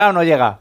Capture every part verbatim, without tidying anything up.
¿O no llega?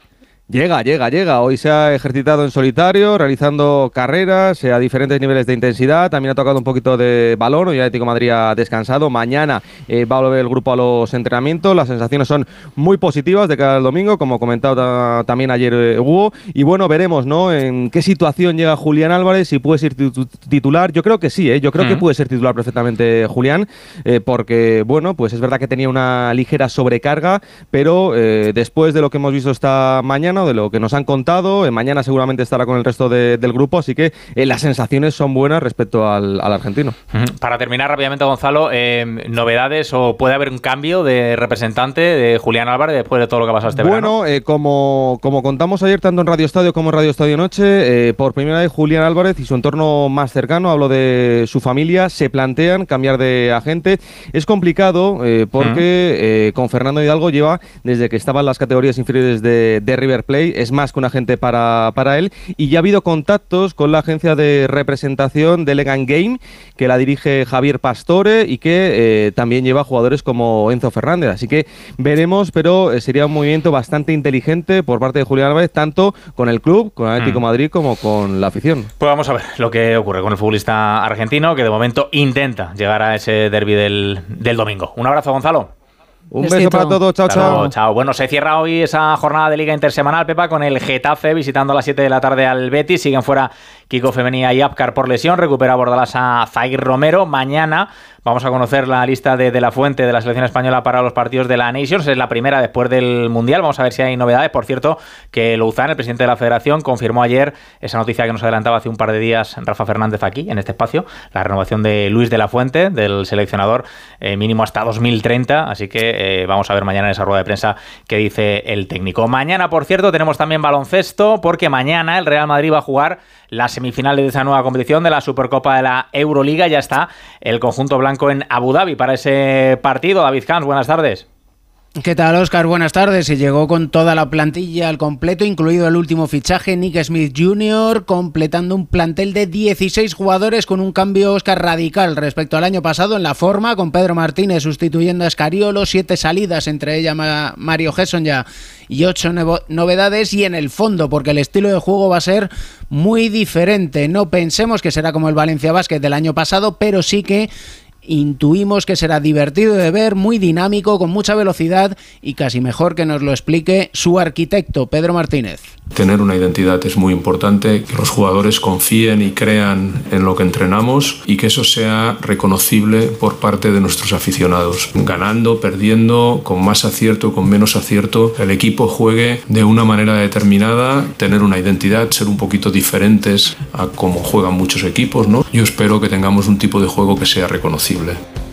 Llega, llega, llega. Hoy se ha ejercitado en solitario, realizando carreras a diferentes niveles de intensidad. También ha tocado un poquito de balón. Hoy el Atlético de Madrid ha descansado. Mañana eh, va a volver el grupo a los entrenamientos. Las sensaciones son muy positivas de cara al domingo, como comentaba también ayer eh, Hugo. Y bueno, veremos, ¿no?, en qué situación llega Julián Álvarez, si puede ser titular. Yo creo que sí, ¿eh? Yo creo mm. que puede ser titular perfectamente Julián, eh, porque, bueno, pues es verdad que tenía una ligera sobrecarga, pero eh, después de lo que hemos visto esta mañana, de lo que nos han contado, eh, mañana seguramente estará con el resto de, del grupo, así que eh, las sensaciones son buenas respecto al, al argentino. Para terminar rápidamente, Gonzalo, eh, ¿novedades o puede haber un cambio de representante de Julián Álvarez después de todo lo que ha pasado este bueno, verano? Bueno, eh, como, como contamos ayer tanto en Radio Estadio como en Radio Estadio Noche, eh, por primera vez Julián Álvarez y su entorno más cercano, hablo de su familia, se plantean cambiar de agente. Es complicado eh, porque uh-huh. eh, con Fernando Hidalgo lleva desde que estaba en las categorías inferiores de, de River Plate, es más que un agente para, para él, y ya ha habido contactos con la agencia de representación de Elegant Game, que la dirige Javier Pastore y que eh, también lleva jugadores como Enzo Fernández, así que veremos, pero eh, sería un movimiento bastante inteligente por parte de Julián Álvarez, tanto con el club, con el Atlético de Madrid, como con la afición. Pues vamos a ver lo que ocurre con el futbolista argentino, que de momento intenta llegar a ese derbi del, del domingo. Un abrazo, Gonzalo. Un beso Besito. para todos, chao, chao. Chao. Bueno, se cierra hoy esa jornada de Liga Intersemanal, Pepa, con el Getafe visitando a las siete de la tarde al Betis. Siguen fuera Kiko Femenía y Apcar por lesión. Recupera Bordalás a Zaguir Romero. Mañana vamos a conocer la lista de, de la fuente de la selección española para los partidos de la Nations. Es la primera después del Mundial. Vamos a ver si hay novedades. Por cierto, que Louzán, el presidente de la Federación, confirmó ayer esa noticia que nos adelantaba hace un par de días Rafa Fernández aquí, en este espacio, la renovación de Luis de la Fuente, del seleccionador, eh, mínimo hasta dos mil treinta. Así que eh, vamos a ver mañana en esa rueda de prensa qué dice el técnico. Mañana, por cierto, tenemos también baloncesto, porque mañana el Real Madrid va a jugar las semifinales de esa nueva competición de la Supercopa de la Euroliga. Ya está el conjunto blanco en Abu Dhabi para ese partido. David Camps, buenas tardes. ¿Qué tal, Óscar? Buenas tardes. Se llegó con toda la plantilla al completo, incluido el último fichaje, Nick Smith junior, completando un plantel de dieciséis jugadores con un cambio, Óscar, radical respecto al año pasado en la forma, con Pedro Martínez sustituyendo a Escariolo, siete salidas, entre ellas Mario Gesson ya, y ocho novedades, y en el fondo, porque el estilo de juego va a ser muy diferente. No pensemos que será como el Valencia Basket del año pasado, pero sí que intuimos que será divertido de ver, muy dinámico, con mucha velocidad, y casi mejor que nos lo explique su arquitecto, Pedro Martínez. Tener una identidad es muy importante, que los jugadores confíen y crean en lo que entrenamos y que eso sea reconocible por parte de nuestros aficionados. Ganando, perdiendo, con más acierto, con menos acierto, el equipo juegue de una manera determinada, tener una identidad, ser un poquito diferentes a como juegan muchos equipos, ¿no? Yo espero que tengamos un tipo de juego que sea reconocible.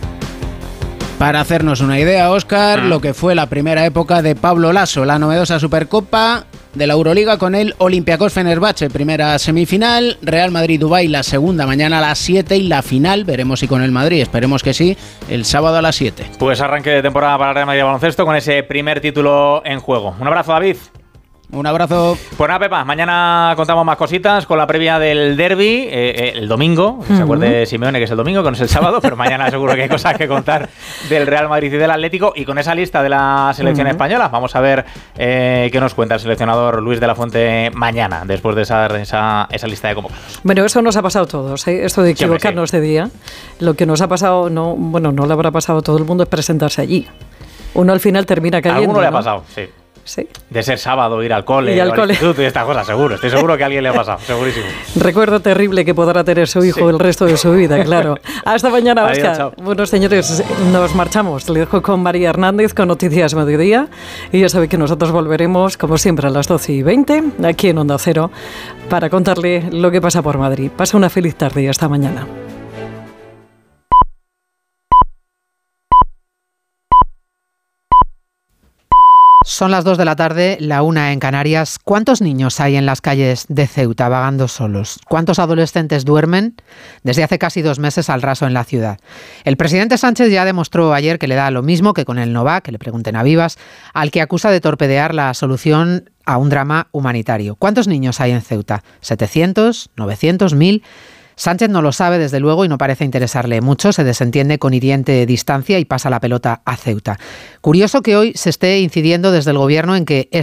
Para hacernos una idea, Óscar, lo que fue la primera época de Pablo Lasso, la novedosa Supercopa de la Euroliga con el Olympiacos Fenerbahce, primera semifinal, Real Madrid-Dubái la segunda mañana a las siete, y la final, veremos si con el Madrid, esperemos que sí, el sábado a las siete. Pues arranque de temporada para el Real Madrid de baloncesto con ese primer título en juego. Un abrazo, David. Un abrazo. Pues nada, Pepa, mañana contamos más cositas con la previa del derbi, eh, eh, el domingo, uh-huh. Se acuerde Simeone que es el domingo, que no es el sábado, pero mañana seguro que hay cosas que contar del Real Madrid y del Atlético, y con esa lista de la selección uh-huh. española. Vamos a ver eh, qué nos cuenta el seleccionador Luis de la Fuente mañana, después de esa, esa, esa lista de convocados. Bueno, eso nos ha pasado a todos, ¿eh? Esto de equivocarnos sí, sí. de día. Lo que nos ha pasado, no, bueno, no le habrá pasado a todo el mundo, es presentarse allí. Uno al final termina cayendo. A alguno le ha ¿no? pasado, sí. Sí. De ser sábado, ir al cole, y al, al cole. instituto y estas cosas, seguro. Estoy seguro que a alguien le ha pasado, segurísimo. Recuerdo terrible que podrá tener su hijo sí. el resto de su vida, claro. Hasta mañana, Óscar. Bueno, señores, nos marchamos. Le dejo con María Hernández con Noticias Mediodía. Y ya sabe que nosotros volveremos, como siempre, a las doce y veinte, aquí en Onda Cero, para contarle lo que pasa por Madrid. Pasa una feliz tarde y hasta mañana. Son las dos de la tarde, la una en Canarias. ¿Cuántos niños hay en las calles de Ceuta vagando solos? ¿Cuántos adolescentes duermen desde hace casi dos meses al raso en la ciudad? El presidente Sánchez ya demostró ayer que le da lo mismo que con el Nova, que le pregunten a Vivas, al que acusa de torpedear la solución a un drama humanitario. ¿Cuántos niños hay en Ceuta? ¿setecientos? ¿novecientos? ¿mil? Sánchez no lo sabe, desde luego, y no parece interesarle mucho. Se desentiende con hiriente distancia y pasa la pelota a Ceuta. Curioso que hoy se esté incidiendo desde el gobierno en que